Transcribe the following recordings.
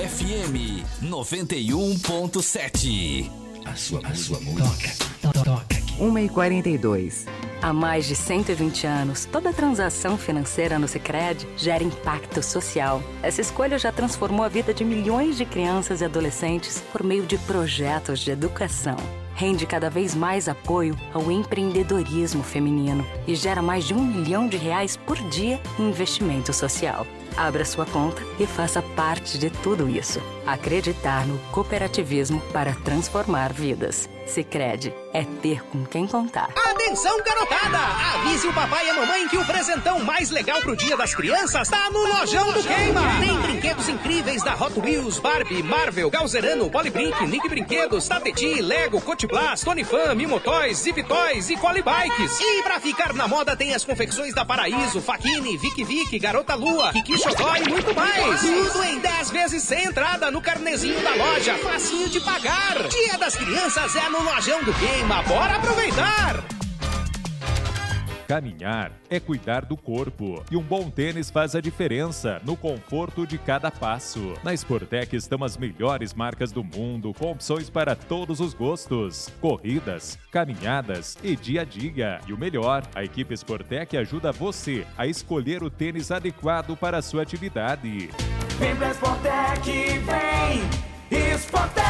FM 91.7. A sua música. Toca aqui. 1h42. Há mais de 120 anos, toda transação financeira no Sicredi gera impacto social. Essa escolha já transformou a vida de milhões de crianças e adolescentes por meio de projetos de educação. Rende cada vez mais apoio ao empreendedorismo feminino e gera mais de R$1 milhão por dia em investimento social. Abra sua conta e faça parte de tudo isso. Acreditar no cooperativismo para transformar vidas. Sicredi é ter com quem contar. Atenção, garotada! Avise o papai e a mamãe que o presentão mais legal pro Dia das Crianças tá no Lojão do Queima. Tem brinquedos incríveis da Hot Wheels, Barbie, Marvel, Galzerano, Polybrinque, Nick Brinquedos, Tateti, Lego, Cotiblast, Tony Fan, Mimotoys, Zip Toys e Collie Bikes. E pra ficar na moda tem as confecções da Paraíso, Faquini, Vic, Garota Lua, Kiki Xodó e muito mais. Tudo em 10 vezes sem entrada no carnezinho da loja. Facinho de pagar. Dia das Crianças é no Lojão do Queima. Bora aproveitar! Caminhar é cuidar do corpo e um bom tênis faz a diferença no conforto de cada passo. Na Sportec estão as melhores marcas do mundo com opções para todos os gostos, corridas, caminhadas e dia a dia. E o melhor, a equipe Sportec ajuda você a escolher o tênis adequado para a sua atividade. Vem pra Sportec, vem! Sportec!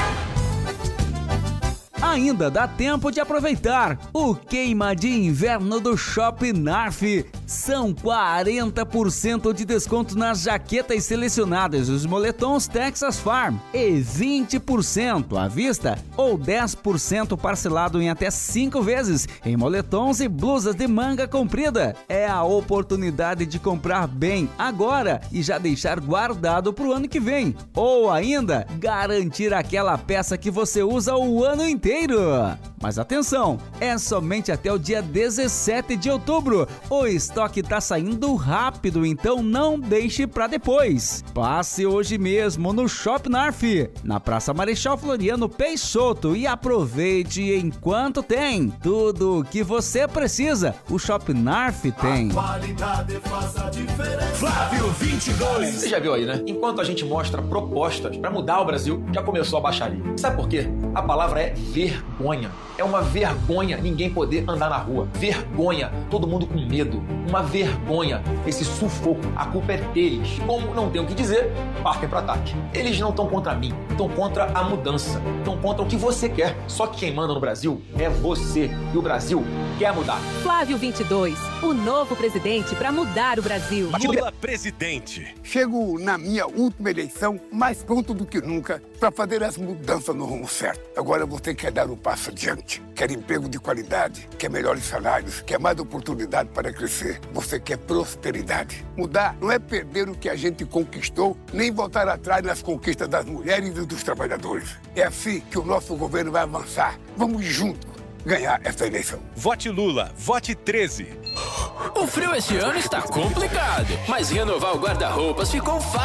Ainda dá tempo de aproveitar o queima de inverno do Shopping Narf. São 40% de desconto nas jaquetas selecionadas e os moletons Texas Farm e 20% à vista ou 10% parcelado em até 5 vezes em moletons e blusas de manga comprida. É a oportunidade de comprar bem agora e já deixar guardado para o ano que vem. Ou ainda, garantir aquela peça que você usa o ano inteiro. Mas atenção, é somente até o dia 17 de outubro. O estoque tá saindo rápido, então não deixe para depois. Passe hoje mesmo no Shop Narf, na Praça Marechal Floriano Peixoto e aproveite enquanto tem. Tudo o que você precisa, o Shop Narf tem. A qualidade faz a diferença. Flávio 22. Você já viu aí, né? Enquanto a gente mostra propostas para mudar o Brasil, já começou a baixaria. Sabe por quê? A palavra é vergonha. É uma vergonha ninguém poder andar na rua. Vergonha, todo mundo com medo. Uma vergonha, esse sufoco. A culpa é deles. Como não tem o que dizer, partem para ataque. Eles não estão contra mim, estão contra a mudança. Estão contra o que você quer. Só que quem manda no Brasil é você. E o Brasil quer mudar. Flávio 22, o novo presidente para mudar o Brasil. Lula presidente. Chego na minha última eleição mais pronto do que nunca para fazer as mudanças no rumo certo. Agora você quer dar um passo adiante. Quer emprego de qualidade, quer melhores salários, quer mais oportunidade para crescer. Você quer prosperidade. Mudar não é perder o que a gente conquistou, nem voltar atrás nas conquistas das mulheres e dos trabalhadores. É assim que o nosso governo vai avançar. Vamos juntos ganhar essa eleição. Vote Lula, vote 13. O frio este ano está complicado, mas renovar o guarda-roupas ficou fácil.